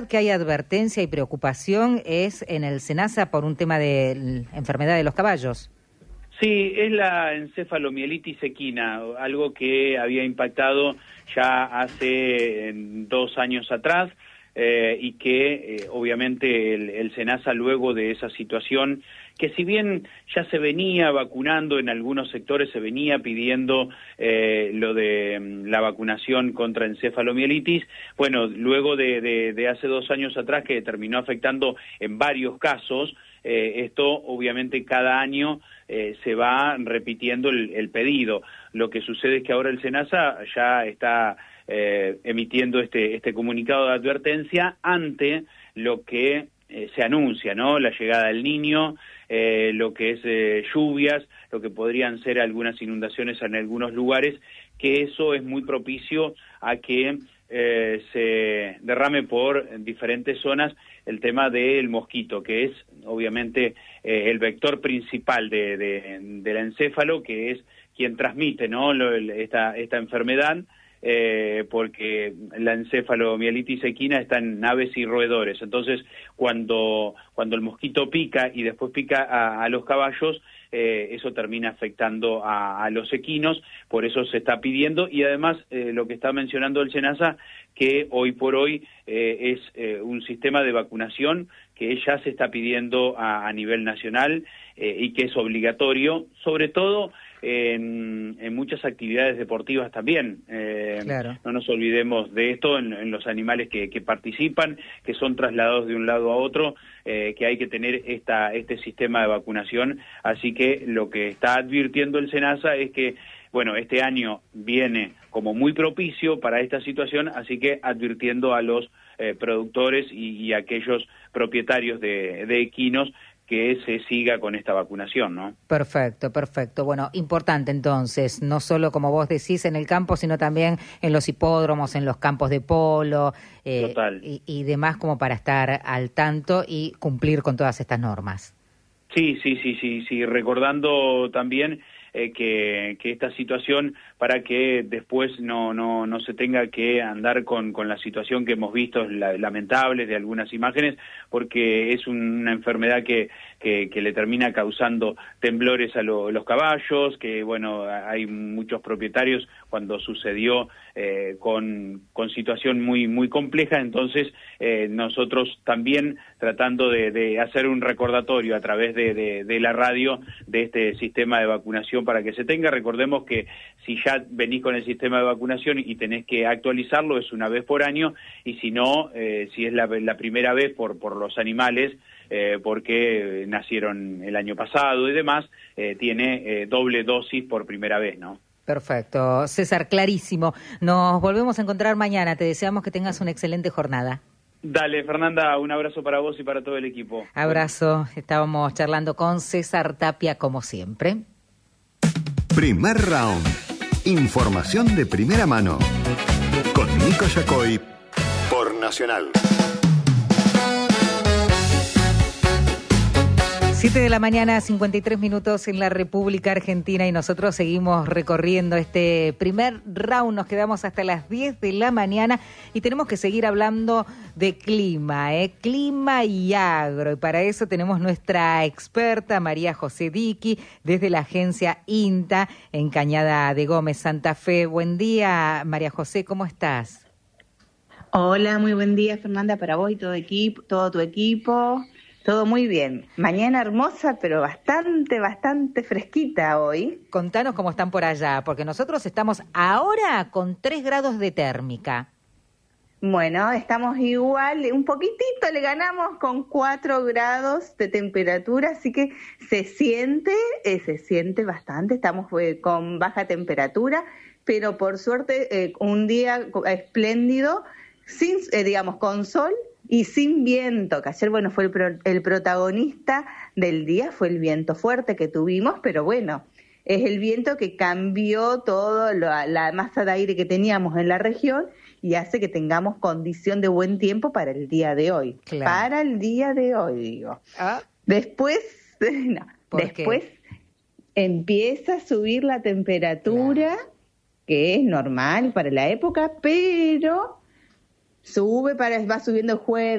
que hay advertencia y preocupación es en el SENASA por un tema de enfermedad de los caballos. Sí, es la encefalomielitis equina, algo que había impactado ya hace 2 años atrás y que obviamente el SENASA, luego de esa situación, que si bien ya se venía vacunando en algunos sectores, se venía pidiendo lo de la vacunación contra encefalomielitis, bueno, luego de hace 2 años atrás, que terminó afectando en varios casos, esto obviamente cada año se va repitiendo el pedido. Lo que sucede es que ahora el SENASA ya está emitiendo este comunicado de advertencia ante lo que se anuncia, ¿no? La llegada del Niño, lo que es lluvias, lo que podrían ser algunas inundaciones en algunos lugares, que eso es muy propicio a que se derrame por diferentes zonas el tema del mosquito, que es obviamente el vector principal del encéfalo, que es quien transmite, ¿no? esta enfermedad, porque la encefalomielitis equina está en aves y roedores. Entonces, cuando el mosquito pica y después pica a los caballos, eso termina afectando a los equinos, por eso se está pidiendo, y además lo que está mencionando el SENASA, que hoy por hoy es un sistema de vacunación que ya se está pidiendo a nivel nacional y que es obligatorio, sobre todo en muchas actividades deportivas también. Claro. No nos olvidemos de esto en los animales que participan, que son trasladados de un lado a otro, que hay que tener este sistema de vacunación. Así que lo que está advirtiendo el SENASA es que, bueno, este año viene como muy propicio para esta situación, así que advirtiendo a los productores y aquellos propietarios de equinos que se siga con esta vacunación, ¿no? Perfecto, perfecto. Bueno, importante entonces, no solo como vos decís en el campo, sino también en los hipódromos, en los campos de polo y demás, como para estar al tanto y cumplir con todas estas normas. Sí, recordando también que esta situación, para que después no se tenga que andar con la situación que hemos visto, lamentable, de algunas imágenes, porque es una enfermedad que le termina causando temblores a los caballos, que bueno, hay muchos propietarios cuando sucedió con situación muy compleja. Entonces nosotros también tratando de hacer un recordatorio a través de la radio de este sistema de vacunación para que se tenga. Recordemos que si ya venís con el sistema de vacunación y tenés que actualizarlo, es una vez por año, y si no, si es la primera vez por los animales, porque nacieron el año pasado y demás, tiene doble dosis por primera vez, ¿no? Perfecto. César, clarísimo. Nos volvemos a encontrar mañana. Te deseamos que tengas una excelente jornada. Dale, Fernanda, un abrazo para vos y para todo el equipo. Abrazo. Estábamos charlando con César Tapia, como siempre. Primer round. Información de primera mano. Con Nico Yacoy por Nacional. 7 de la mañana, 53 minutos en la República Argentina, y nosotros seguimos recorriendo este primer round. Nos quedamos hasta las 10 de la mañana y tenemos que seguir hablando de clima, clima y agro. Y para eso tenemos nuestra experta María José Diqui desde la agencia INTA en Cañada de Gómez, Santa Fe. Buen día, María José, ¿cómo estás? Hola, muy buen día, Fernanda, para vos y todo tu equipo. Todo muy bien. Mañana hermosa, pero bastante fresquita hoy. Contanos cómo están por allá, porque nosotros estamos ahora con 3 grados de térmica. Bueno, estamos igual, un poquitito le ganamos con 4 grados de temperatura, así que se siente bastante. Estamos con baja temperatura, pero por suerte un día espléndido, con sol y sin viento, que ayer, bueno, fue el protagonista del día, fue el viento fuerte que tuvimos, pero bueno, es el viento que cambió todo la masa de aire que teníamos en la región y hace que tengamos condición de buen tiempo para el día de hoy. Claro. Para el día de hoy, digo. Después empieza a subir la temperatura, claro, que es normal para la época, pero va subiendo el jueves,